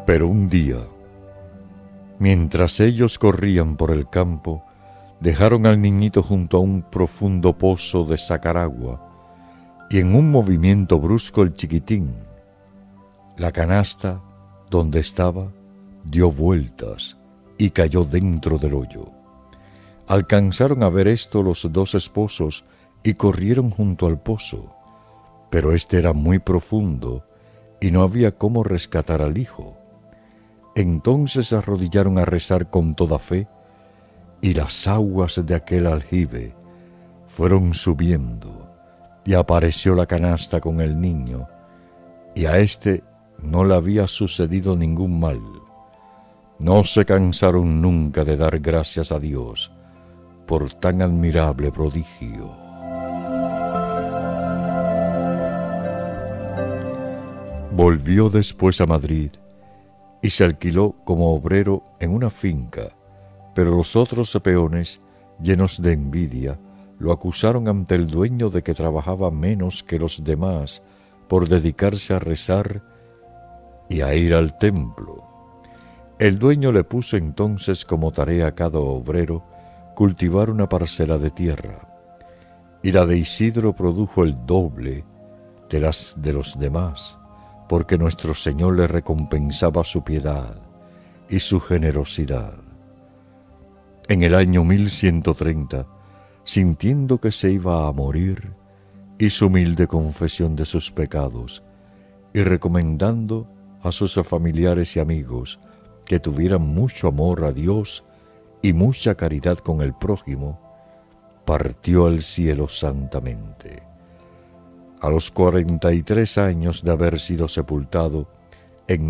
Pero un día, mientras ellos corrían por el campo, dejaron al niñito junto a un profundo pozo de sacar agua, y en un movimiento brusco el chiquitín, la canasta donde estaba, dio vueltas y cayó dentro del hoyo. Alcanzaron a ver esto los dos esposos y corrieron junto al pozo, pero este era muy profundo y no había cómo rescatar al hijo. Entonces se arrodillaron a rezar con toda fe, y las aguas de aquel aljibe fueron subiendo, y apareció la canasta con el niño, y a éste no le había sucedido ningún mal. No se cansaron nunca de dar gracias a Dios por tan admirable prodigio. Volvió después a Madrid y se alquiló como obrero en una finca, pero los otros peones, llenos de envidia, lo acusaron ante el dueño de que trabajaba menos que los demás por dedicarse a rezar y a ir al templo. El dueño le puso entonces como tarea a cada obrero cultivar una parcela de tierra, y la de Isidro produjo el doble de las de los demás, porque nuestro Señor le recompensaba su piedad y su generosidad. En el año 1130, sintiendo que se iba a morir, hizo humilde confesión de sus pecados, y recomendando a sus familiares y amigos que tuvieran mucho amor a Dios y mucha caridad con el prójimo, partió al cielo santamente. A los 43 años de haber sido sepultado, en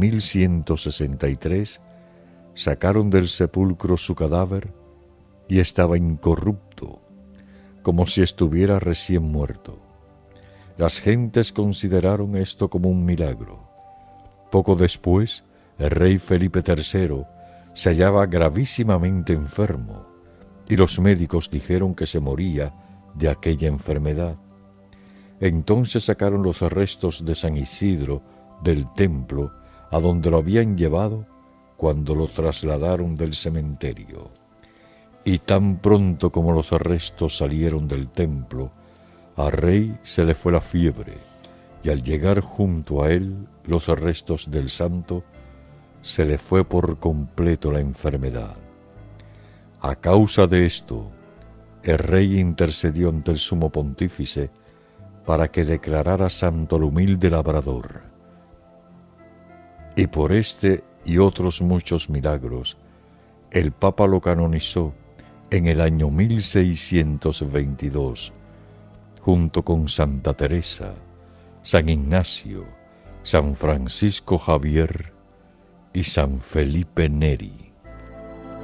1163, sacaron del sepulcro su cadáver y estaba incorrupto, como si estuviera recién muerto. Las gentes consideraron esto como un milagro. Poco después, el rey Felipe III se hallaba gravísimamente enfermo y los médicos dijeron que se moría de aquella enfermedad. Entonces sacaron los restos de San Isidro del templo a donde lo habían llevado cuando lo trasladaron del cementerio. Y tan pronto como los restos salieron del templo, al rey se le fue la fiebre, y al llegar junto a él los restos del santo, se le fue por completo la enfermedad. A causa de esto, el rey intercedió ante el sumo pontífice para que declarara santo al humilde labrador. Y por este y otros muchos milagros, el Papa lo canonizó en el año 1622, junto con Santa Teresa, San Ignacio, San Francisco Javier y San Felipe Neri.